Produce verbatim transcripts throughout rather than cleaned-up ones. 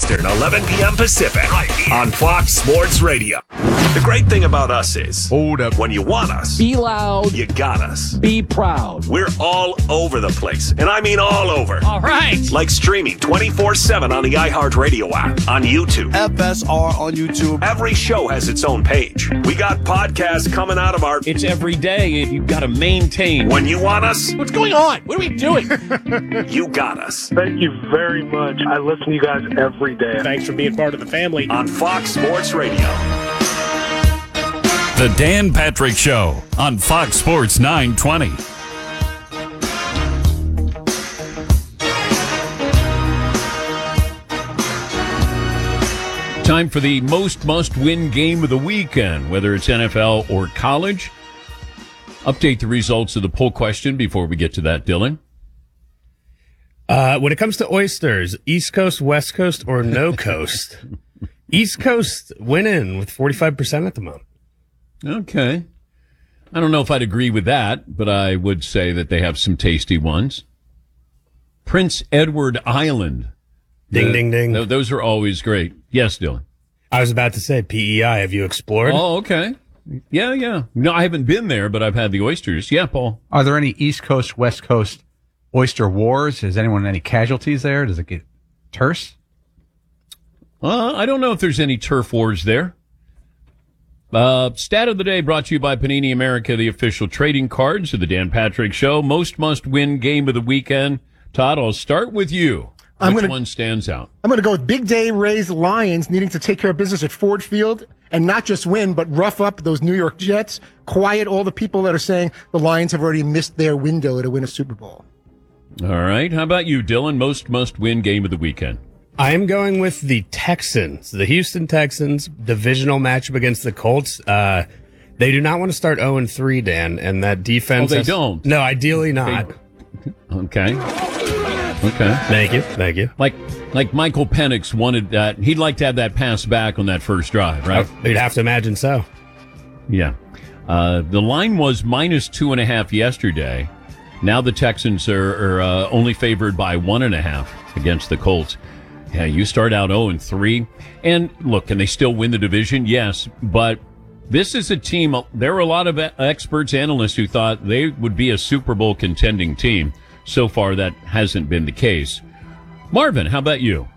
Eastern, eleven p.m. Pacific, right here on Fox Sports Radio. The great thing about us is, hold up, when you want us, be loud, you got us. Be proud. We're all over the place, and I mean all over. All right. Like streaming twenty-four seven on the iHeartRadio app, on YouTube. F S R on YouTube. Every show has its own page. We got podcasts coming out of our... It's every day, and you've got to maintain. When you want us... What's going on? What are we doing? You got us. Thank you very much. I listen to you guys every day. Thanks for being part of the family. On Fox Sports Radio. The Dan Patrick Show on Fox Sports nine twenty. Time for the most must-win game of the weekend, whether it's N F L or college. Update the results of the poll question before we get to that, Dylan. Uh, when it comes to oysters, East Coast, West Coast, or no coast? East Coast winning with forty-five percent at the moment. Okay. I don't know if I'd agree with that, but I would say that they have some tasty ones. Prince Edward Island. Ding, the, ding, ding. th- those are always great. Yes, Dylan. I was about to say P E I. Have you explored? Oh, okay. Yeah, yeah. No, I haven't been there, but I've had the oysters. Yeah, Paul. Are there any East Coast, West Coast oyster wars? Is anyone any casualties there? Does it get terse? Uh, I don't know if there's any turf wars there. Uh, stat of the day brought to you by Panini America, the official trading cards of the Dan Patrick Show. Most must-win game of the weekend. Todd, I'll start with you. I'm Which gonna, one stands out? I'm going to go with Big Day Rays Lions needing to take care of business at Ford Field and not just win, but rough up those New York Jets, quiet all the people that are saying the Lions have already missed their window to win a Super Bowl. All right. How about you, Dylan? Most must-win game of the weekend. I am going with the Texans, the Houston Texans, divisional matchup against the Colts. Uh, they do not want to start oh and three, Dan, and that defense... Oh, they has, don't? No, ideally not. They, okay. Okay. Thank you. Thank you. Like like Michael Penix wanted that. He'd like to have that pass back on that first drive, right? You'd have to imagine so. Yeah. Uh, the line was minus two and a half yesterday. Now the Texans are, are uh, only favored by one and a half against the Colts. Yeah, you start out oh and three. And look, can they still win the division? Yes, but this is a team. There were a lot of experts, analysts who thought they would be a Super Bowl contending team. So far, that hasn't been the case. Marvin, how about you?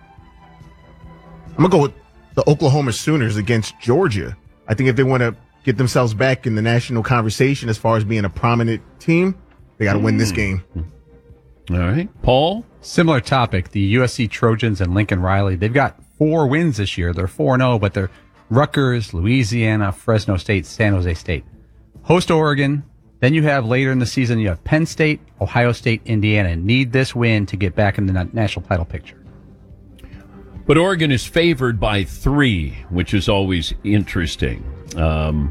I'm going to go with the Oklahoma Sooners against Georgia. I think if they want to get themselves back in the national conversation as far as being a prominent team, they got to mm. win this game. All right. Paul? Similar topic. The U S C Trojans and Lincoln Riley. They've got four wins this year. They're four and oh, but they're Rutgers, Louisiana, Fresno State, San Jose State. Host Oregon. Then you have later in the season, you have Penn State, Ohio State, Indiana. Need this win to get back in the national title picture. But Oregon is favored by three, which is always interesting. Um,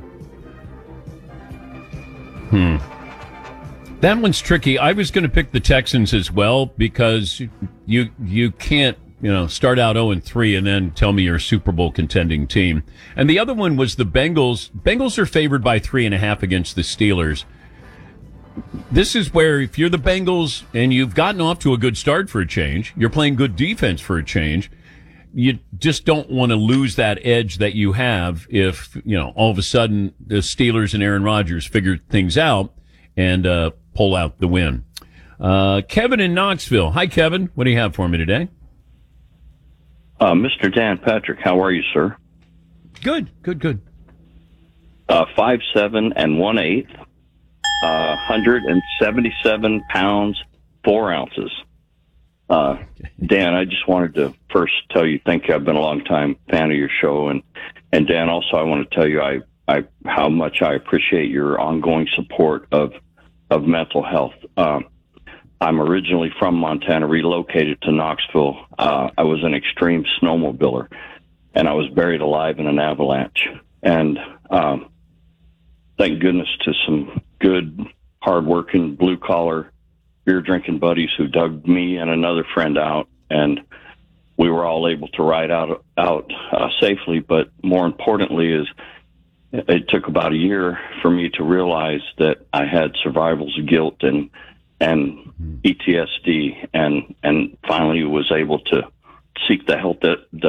hmm. That one's tricky. I was going to pick the Texans as well because you you can't you know start out oh and three and then tell me you're a Super Bowl contending team. And the other one was the Bengals. Bengals are favored by three and a half against the Steelers. This is where if you're the Bengals and you've gotten off to a good start for a change, you're playing good defense for a change, you just don't want to lose that edge that you have if, you know, all of a sudden the Steelers and Aaron Rodgers figure things out and uh, pull out the win. Uh, Kevin in Knoxville. Hi, Kevin. What do you have for me today? Uh, Mister Dan Patrick, how are you, sir? Good, good, good. Uh, five seven and one eighth, uh, one hundred seventy-seven pounds, four ounces. Uh, Dan, I just wanted to first tell you thank you. I've been a long time fan of your show, and and Dan, also I want to tell you I, I how much I appreciate your ongoing support of of mental health. Um, I'm originally from Montana, relocated to Knoxville. Uh, I was an extreme snowmobiler, and I was buried alive in an avalanche. And um, thank goodness to some good, hardworking, blue-collar, beer-drinking buddies who dug me and another friend out, and we were all able to ride out out uh, safely. But more importantly is it took about a year for me to realize that I had survivor's guilt and and P T S D, and and finally was able to seek the help that, that